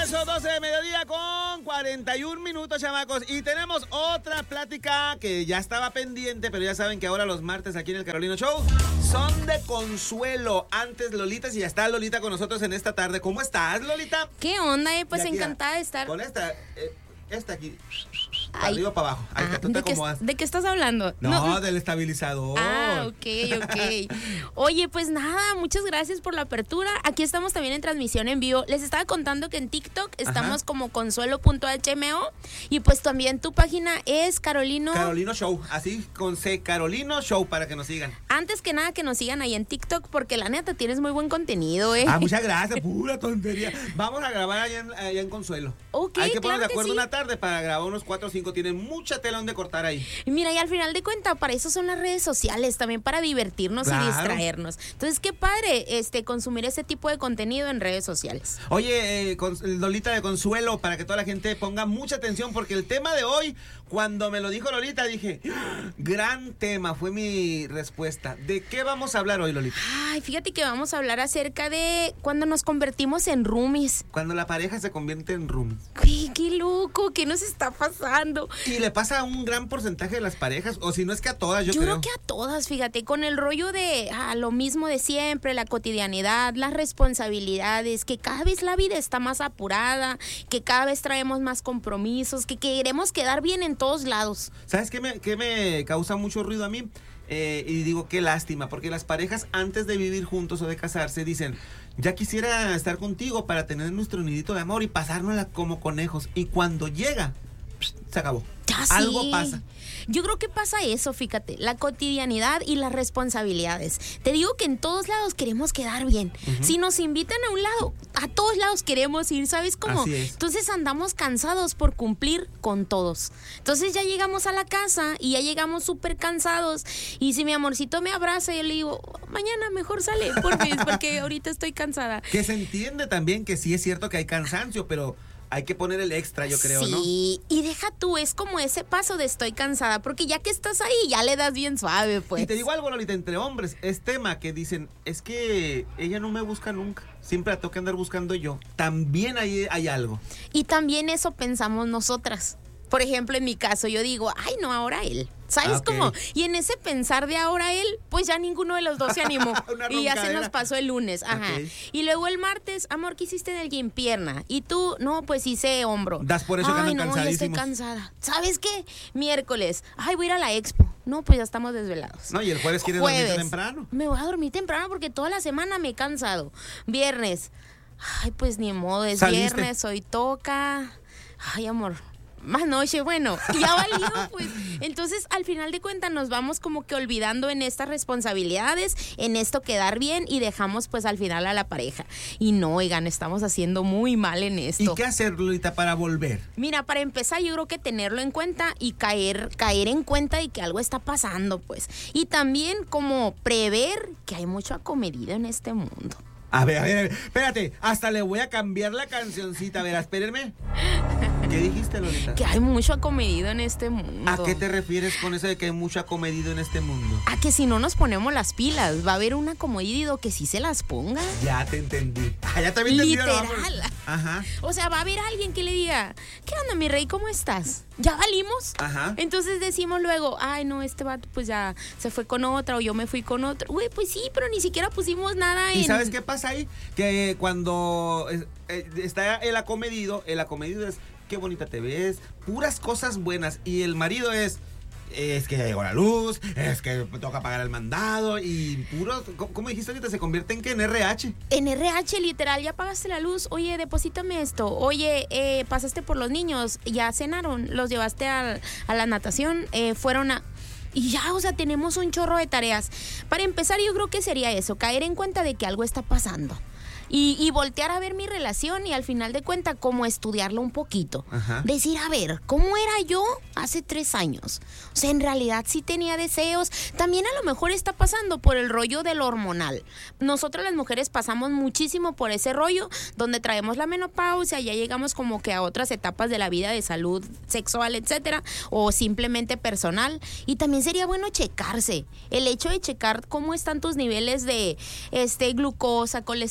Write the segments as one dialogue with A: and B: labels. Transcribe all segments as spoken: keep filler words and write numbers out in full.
A: eso, doce de mediodía con cuarenta y un minutos, chamacos. Y tenemos otra plática que ya estaba pendiente, pero ya saben que ahora los martes aquí en el Carolino Show son de consuelo. Antes Lolita, si ya está Lolita con nosotros en esta tarde. ¿Cómo estás, Lolita?
B: ¿Qué onda, eh? Pues
A: Y aquí,
B: encantada de estar.
A: Con esta, eh, esta aquí. Para
B: Ay.
A: arriba, para abajo. Ahí está,
B: Ah,
A: tú te
B: ¿de, qué,
A: acomodas.
B: ¿De qué estás hablando?
A: No, del estabilizador.
B: Ah, ok, ok. Oye, pues nada, muchas gracias por la apertura. Aquí estamos también en transmisión en vivo. Les estaba contando que en TikTok estamos
A: Ajá.
B: como consuelo punto h m o y pues también tu página es Carolino.
A: Carolino Show, así con C, Carolino Show, para que nos sigan.
B: Antes que nada que nos sigan ahí en TikTok porque la neta tienes muy buen contenido, ¿eh?
A: Ah, muchas gracias, pura tontería. Vamos a grabar allá en, allá en Consuelo.
B: Ok,
A: Hay que poner
B: claro
A: de
B: que
A: acuerdo
B: sí.
A: una tarde para grabar unos cuatro o cinco. Tienen mucha tela donde cortar ahí.
B: Mira, y al final de cuentas, para eso son las redes sociales, también para divertirnos
A: Claro.
B: y distraernos. Entonces, qué padre este consumir ese tipo de contenido en redes sociales.
A: Oye, eh, con, Lolita de Consuelo, para que toda la gente ponga mucha atención, porque el tema de hoy, cuando me lo dijo Lolita, dije, ¡ah! Gran tema, fue mi respuesta. ¿De qué vamos a hablar hoy, Lolita?
B: Ay, fíjate que vamos a hablar acerca de cuando nos convertimos en roomies.
A: Cuando la pareja se convierte en roomies.
B: Ay, qué loco, ¿qué nos está pasando?
A: Y le pasa a un gran porcentaje de las parejas, o si no es que a todas, yo,
B: Yo
A: creo.
B: creo que a todas, fíjate, con el rollo de ah, lo mismo de siempre, la cotidianidad, las responsabilidades, que cada vez la vida está más apurada, que cada vez traemos más compromisos, que queremos quedar bien en todos lados.
A: ¿Sabes qué me, qué me causa mucho ruido a mí? Eh, y digo, qué lástima, porque las parejas antes de vivir juntos o de casarse dicen, ya quisiera estar contigo para tener nuestro nidito de amor y pasárnosla como conejos. Y cuando llega, se acabó.
B: Ya sí.
A: Algo pasa.
B: Yo creo que pasa eso, fíjate, la cotidianidad y las responsabilidades. Te digo que en todos lados queremos quedar bien. Uh-huh. Si nos invitan a un lado, a todos lados queremos ir, ¿sabes cómo?
A: Así es.
B: Entonces andamos cansados por cumplir con todos. Entonces ya llegamos a la casa y ya llegamos súper cansados. Y si mi amorcito me abraza, yo le digo, mañana mejor sale, por fin, porque ahorita estoy cansada.
A: Que se entiende también que sí es cierto que hay cansancio, pero hay que poner el extra, yo creo,
B: sí,
A: ¿no?
B: Sí, y deja tú, es como ese paso de estoy cansada, porque ya que estás ahí, ya le das bien suave, pues.
A: Y te digo algo, Lolita, entre hombres, es tema que dicen, es que ella no me busca nunca, siempre la tengo que andar buscando yo. También hay, hay algo.
B: Y también eso pensamos nosotras. Por ejemplo, en mi caso, yo digo, ay, no, ahora él. ¿Sabes
A: okay.
B: cómo? Y en ese pensar de ahora él, pues ya ninguno de los dos se animó. Y ya se nos pasó el lunes. Ajá. Okay. Y luego el martes, amor, ¿qué hiciste en el gym? Pierna. Y tú, no, pues hice hombro.
A: Das por eso que andan cansadísimos.
B: Ay, no, ya estoy cansada. ¿Sabes qué? Miércoles, ay, voy a ir a la expo. No, pues ya estamos desvelados.
A: No, y el jueves quieres
B: jueves,
A: dormir temprano.
B: Me voy a dormir temprano porque toda la semana me he cansado. Viernes, ay, pues ni modo, es
A: ¿Saliste?
B: Viernes, hoy toca. Ay, amor, más noche, bueno, ya valió, pues. Entonces, al final de cuentas, nos vamos como que olvidando en estas responsabilidades, en esto quedar bien y dejamos, pues, al final a la pareja. Y no, oigan, estamos haciendo muy mal en esto.
A: ¿Y qué hacer, Lolita, para volver?
B: Mira, para empezar, yo creo que tenerlo en cuenta y caer, caer en cuenta de que algo está pasando, pues. Y también como prever que hay mucho acomedido en este mundo.
A: A ver, a ver, a ver, espérate, hasta le voy a cambiar la cancioncita, a ver, espérenme. ¿Qué dijiste, Lolita?
B: Que hay mucho acomedido en este mundo.
A: ¿A qué te refieres con eso de que hay mucho acomedido en este mundo?
B: A que si no nos ponemos las pilas, va a haber un acomedido que sí se las ponga.
A: Ya te entendí. Ah, ya te había entendido.
B: Literal.
A: Ajá.
B: O sea, va a haber alguien que le diga, ¿qué onda, mi rey? ¿Cómo estás? ¿Ya valimos?
A: Ajá.
B: Entonces decimos luego, ay, no, este vato pues ya se fue con otra o yo me fui con otro. Güey, pues sí, pero ni siquiera pusimos nada en...
A: ¿Y sabes qué pasa ahí? Que cuando está el acomedido, el acomedido es, qué bonita te ves, puras cosas buenas. Y el marido es, es que ya llegó la luz, es que me toca pagar el mandado y puros, ¿cómo dijiste ahorita? Se convierte en qué, en R H.
B: En R H, literal, ya pagaste la luz, oye, deposítame esto, oye, eh, pasaste por los niños, ya cenaron, los llevaste a, a la natación, eh, fueron a... Y ya, o sea, tenemos un chorro de tareas. Para empezar, yo creo que sería eso, caer en cuenta de que algo está pasando. Y, y voltear a ver mi relación y al final de cuentas como estudiarlo un poquito.
A: Ajá.
B: Decir, a ver, ¿cómo era yo hace tres años? O sea, en realidad sí tenía deseos. También a lo mejor está pasando por el rollo del hormonal. Nosotras las mujeres pasamos muchísimo por ese rollo donde traemos la menopausia, ya llegamos como que a otras etapas de la vida de salud sexual, etcétera, o simplemente personal. Y también sería bueno checarse. El hecho de checar cómo están tus niveles de este glucosa, colesterol,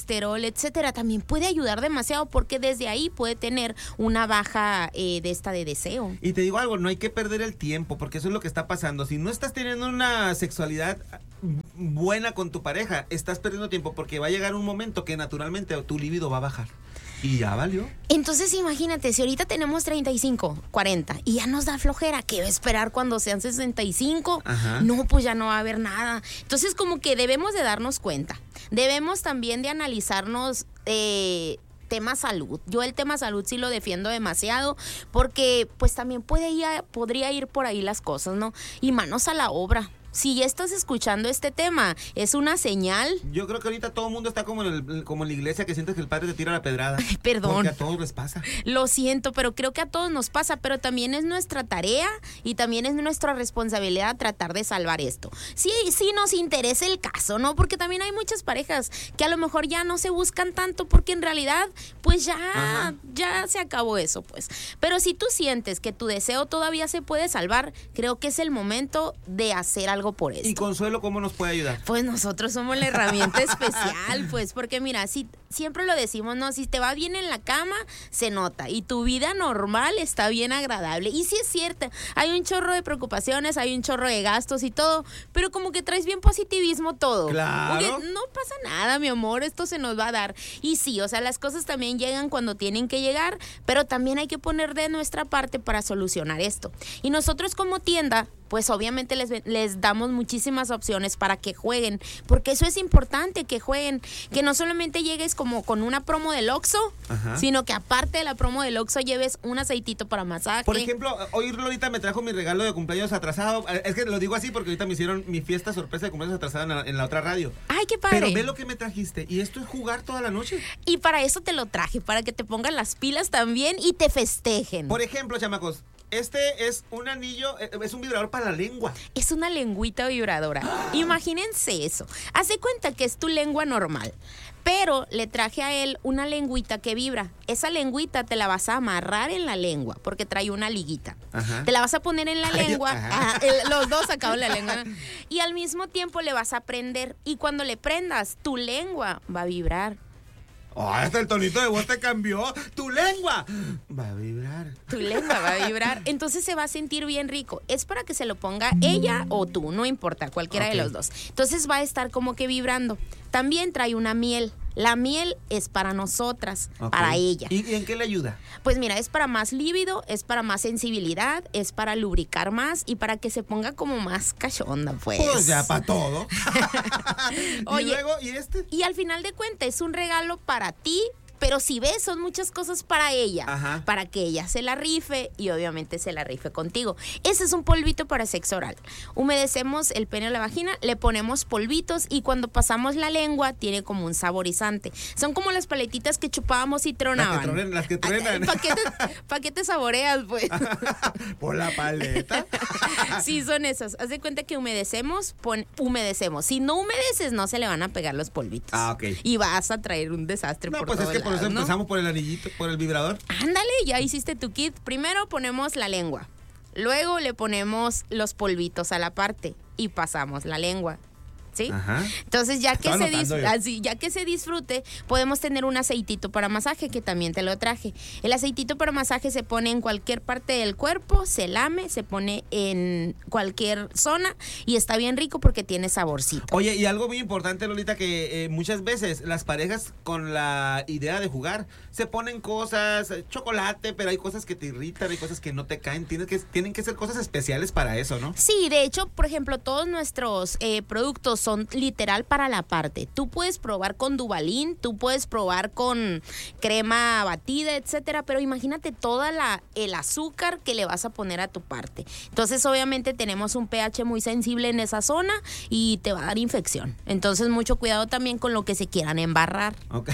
B: etcétera, también puede ayudar demasiado porque desde ahí puede tener una baja eh, de esta de deseo.
A: Y te digo algo, no hay que perder el tiempo, porque eso es lo que está pasando. Si no estás teniendo una sexualidad buena con tu pareja, estás perdiendo tiempo porque va a llegar un momento que naturalmente tu libido va a bajar. Y ya valió.
B: Entonces imagínate, si ahorita tenemos treinta y cinco, cuarenta y ya nos da flojera, ¿qué va a esperar cuando sean sesenta y cinco?
A: Ajá.
B: No, pues ya no va a haber nada. Entonces como que debemos de darnos cuenta. Debemos también de analizarnos eh, tema salud. Yo el tema salud sí lo defiendo demasiado porque pues también puede ir, podría ir por ahí las cosas, ¿no? Y manos a la obra. Si ya estás escuchando este tema, es una señal.
A: Yo creo que ahorita todo el mundo está como en, el, como en la iglesia, que sientes que el padre te tira la pedrada.
B: Ay, perdón.
A: Porque a todos les pasa.
B: Lo siento, pero creo que a todos nos pasa, pero también es nuestra tarea y también es nuestra responsabilidad tratar de salvar esto. Sí, sí nos interesa el caso, ¿no? Porque también hay muchas parejas que a lo mejor ya no se buscan tanto porque en realidad, pues ya, Ajá. ya se acabó eso, pues. Pero si tú sientes que tu deseo todavía se puede salvar, creo que es el momento de hacer algo por esto.
A: ¿Y Consuelo cómo nos puede ayudar?
B: Pues nosotros somos la herramienta especial, pues, porque mira, si siempre lo decimos, ¿no? Si te va bien en la cama, se nota, y tu vida normal está bien agradable. Y sí es cierto, hay un chorro de preocupaciones, hay un chorro de gastos y todo, pero como que traes bien positivismo todo.
A: Claro.
B: Porque no pasa nada, mi amor, esto se nos va a dar. Y sí, o sea, las cosas también llegan cuando tienen que llegar, pero también hay que poner de nuestra parte para solucionar esto. Y nosotros como tienda, pues obviamente les, les damos muchísimas opciones para que jueguen, porque eso es importante, que jueguen, que no solamente llegues como con una promo del Oxxo, Ajá. sino que aparte de la promo del Oxxo lleves un aceitito para masaje.
A: Por ejemplo, hoy Lolita me trajo mi regalo de cumpleaños atrasado, es que lo digo así porque ahorita me hicieron mi fiesta sorpresa de cumpleaños atrasada en la, en la otra radio.
B: ¡Ay, qué padre!
A: Pero ve lo que me trajiste, y esto es jugar toda la noche.
B: Y para eso te lo traje, para que te pongan las pilas también y te festejen.
A: Por ejemplo, chamacos, este es un anillo, es un vibrador para la lengua.
B: Es una lengüita vibradora. ¡Ah! Imagínense eso. Hace cuenta que es tu lengua normal, pero le traje a él una lengüita que vibra. Esa lengüita te la vas a amarrar en la lengua, porque trae una liguita. Ajá. Te la vas a poner en la Ay, lengua. Ajá, el, los dos sacaron la lengua. Y al mismo tiempo le vas a prender. Y cuando le prendas, tu lengua va a vibrar.
A: Oh, hasta el tonito de voz te cambió. Tu lengua va a vibrar.
B: Tu lengua va a vibrar. Entonces se va a sentir bien rico. Es para que se lo ponga ella o tú, no importa, cualquiera okay. de los dos. Entonces va a estar como que vibrando. También trae una miel. La miel es para nosotras, okay. para ella.
A: ¿Y en qué le ayuda?
B: Pues mira, es para más líbido, es para más sensibilidad, es para lubricar más y para que se ponga como más cachonda, pues.
A: Pues ya para todo.
B: Oye,
A: y luego, ¿y este?
B: Y al final de cuentas es un regalo para ti, pero si ves, son muchas cosas para ella, Ajá. para que ella se la rife y obviamente se la rife contigo. Ese es un polvito para sexo oral. Humedecemos el pene o la vagina, le ponemos polvitos y cuando pasamos la lengua tiene como un saborizante. Son como las paletitas que chupábamos y tronaban.
A: Las que truenan. Las que truenan.
B: ¿Para qué, pa qué te saboreas, pues?
A: Por la paleta.
B: Sí, son esas. Haz de cuenta que humedecemos, pon, humedecemos. Si no humedeces, no se le van a pegar los polvitos.
A: Ah, ok.
B: Y vas a traer un desastre
A: no,
B: por
A: pues
B: todo
A: es que
B: el
A: por eso
B: ¿no?
A: empezamos por el anillito, por el vibrador.
B: Ándale, ya hiciste tu kit. Primero ponemos la lengua. Luego le ponemos los polvitos a la parte y pasamos la lengua. ¿Sí?
A: Ajá.
B: Entonces, ya que, se dis así, ya que se disfrute, podemos tener un aceitito para masaje, que también te lo traje. El aceitito para masaje se pone en cualquier parte del cuerpo, se lame, se pone en cualquier zona y está bien rico porque tiene saborcito.
A: Oye, y algo muy importante, Lolita, que eh, muchas veces las parejas con la idea de jugar se ponen cosas, eh, chocolate, pero hay cosas que te irritan, hay cosas que no te caen. Tienes que, tienen que ser cosas especiales para eso, ¿no?
B: Sí, de hecho, por ejemplo, todos nuestros eh, productos son literal para la parte. Tú puedes probar con Duvalín, tú puedes probar con crema batida, etcétera, pero imagínate toda la el azúcar que le vas a poner a tu parte. Entonces, obviamente tenemos un pH muy sensible en esa zona y te va a dar infección. Entonces, mucho cuidado también con lo que se quieran embarrar.
A: Okay.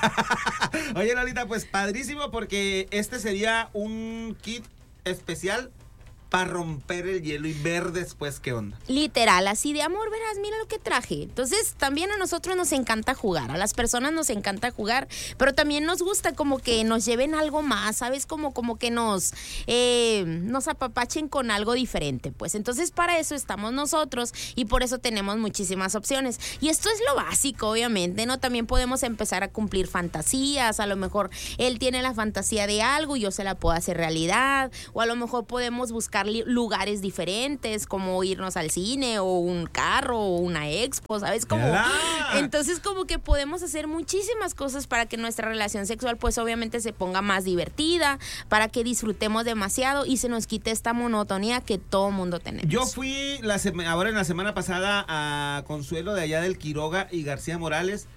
A: Oye, Lolita, pues padrísimo porque este sería un kit especial para romper el hielo y ver después qué onda.
B: Literal, así de amor, verás, mira lo que traje. Entonces, también a nosotros nos encanta jugar, a las personas nos encanta jugar, pero también nos gusta como que nos lleven algo más, ¿sabes? Como, como que nos, eh, nos apapachen con algo diferente, pues. Entonces, para eso estamos nosotros y por eso tenemos muchísimas opciones. Y esto es lo básico, obviamente, ¿no? También podemos empezar a cumplir fantasías, a lo mejor él tiene la fantasía de algo y yo se la puedo hacer realidad, o a lo mejor podemos buscar lugares diferentes, como irnos al cine o un carro o una expo, ¿sabes? Como, entonces como que podemos hacer muchísimas cosas para que nuestra relación sexual pues obviamente se ponga más divertida, para que disfrutemos demasiado y se nos quite esta monotonía que todo mundo tenemos.
A: Yo fui la sema- ahora en la semana pasada a Consuelo de allá del Quiroga y García Morales.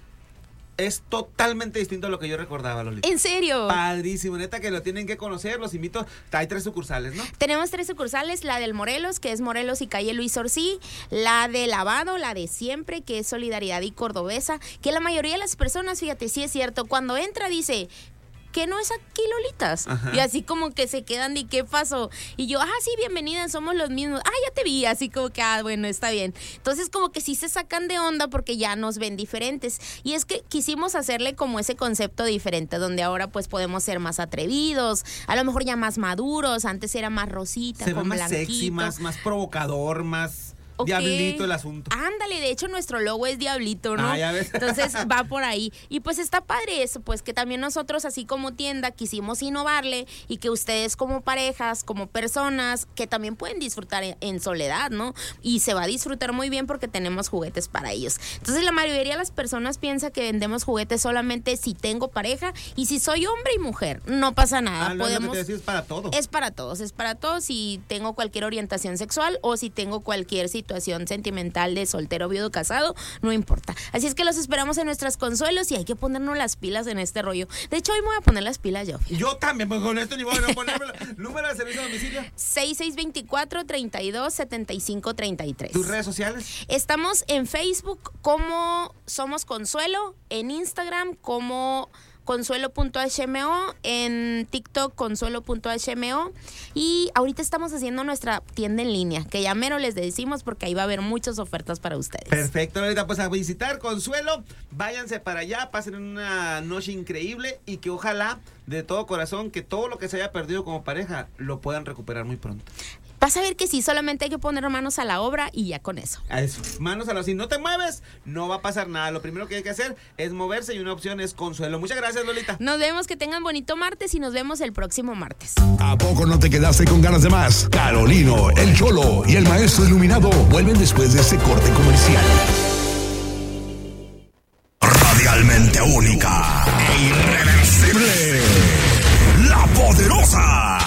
A: Es totalmente distinto a lo que yo recordaba, Lolita.
B: ¿En serio?
A: Padrísimo, neta que lo tienen que conocer, los invito. Hay tres sucursales, ¿no?
B: Tenemos tres sucursales, la del Morelos, que es Morelos y calle Luis Orcí, la de Lavado, la de siempre, que es Solidaridad y Cordobesa, que la mayoría de las personas, fíjate, sí es cierto, cuando entra dice... ¿qué no es aquí, Lolitas? Ajá. Y así como que se quedan de ¿qué pasó? Y yo, ah, sí, bienvenida, somos los mismos. Ah, ya te vi, así como que, ah, bueno, está bien. Entonces como que sí se sacan de onda porque ya nos ven diferentes. Y es que quisimos hacerle como ese concepto diferente, donde ahora pues podemos ser más atrevidos, a lo mejor ya más maduros, antes era más rosita,
A: se
B: con
A: ve más
B: blanquito.
A: sexy, más, más provocador, más... Okay. Diablito el asunto.
B: Ándale, de hecho nuestro logo es diablito, ¿no?
A: Ah, ya ves.
B: Entonces va por ahí. Y pues está padre eso, pues que también nosotros así como tienda quisimos innovarle y que ustedes como parejas, como personas, que también pueden disfrutar en soledad, ¿no? Y se va a disfrutar muy bien porque tenemos juguetes para ellos. Entonces la mayoría de las personas piensa que vendemos juguetes solamente si tengo pareja y si soy hombre y mujer. No pasa nada.
A: Ah, no,
B: Podemos,
A: lo que te decía, es para todos.
B: Es para todos, es para todos si tengo cualquier orientación sexual o si tengo cualquier situación situación sentimental de soltero, viudo, casado, no importa. Así es que los esperamos en nuestras Consuelos y hay que ponernos las pilas en este rollo. De hecho, hoy me voy a poner las pilas yo.
A: Yo también, pues con esto ni voy a ponérmelo. Número de servicio de domicilio.
B: seis seis dos cuatro, treinta y dos, setenta y cinco, treinta y tres.
A: ¿Tus redes sociales?
B: Estamos en Facebook como Somos Consuelo, en Instagram como consuelo punto h m o, en TikTok consuelo punto h m o y ahorita estamos haciendo nuestra tienda en línea, que ya mero les decimos porque ahí va a haber muchas ofertas para ustedes.
A: Perfecto, ahorita pues a visitar Consuelo, váyanse para allá, pasen una noche increíble y que ojalá de todo corazón que todo lo que se haya perdido como pareja lo puedan recuperar muy pronto.
B: Vas a ver que sí, solamente hay que poner manos a la obra y ya con eso.
A: A eso, manos a la obra. Si no te mueves, no va a pasar nada. Lo primero que hay que hacer es moverse y una opción es Consuelo. Muchas gracias, Lolita.
B: Nos vemos, que tengan bonito martes y nos vemos el próximo martes.
C: ¿A poco no te quedaste con ganas de más? Carolino, el Cholo y el Maestro Iluminado vuelven después de este corte comercial. Radialmente única e irreversible. La Poderosa.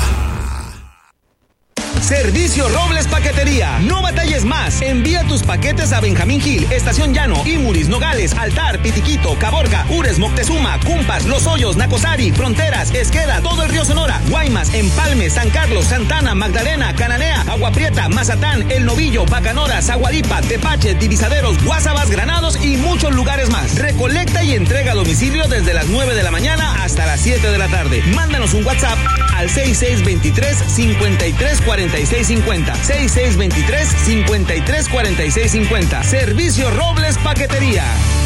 D: Servicio Robles Paquetería. No batalles más. Envía tus paquetes a Benjamín Gil, Estación Llano, Imuris, Nogales, Altar, Pitiquito, Caborca, Ures, Moctezuma, Cumpas, Los Hoyos, Nacosari, Fronteras, Esqueda, todo el río Sonora, Guaymas, Empalme, San Carlos, Santana, Magdalena, Cananea, Agua Prieta, Mazatán, El Novillo, Bacanora, Zagualipa, Tepache, Divisaderos, Guasabas, Granados y muchos lugares más. Recolecta y entrega a domicilio desde las nueve de la mañana hasta las siete de la tarde. Mándanos un WhatsApp al seis seis dos tres, cinco tres cuatro seis cinco cero. seis seis dos tres, cinco tres cuatro seis cinco cero. Servicio Robles Paquetería.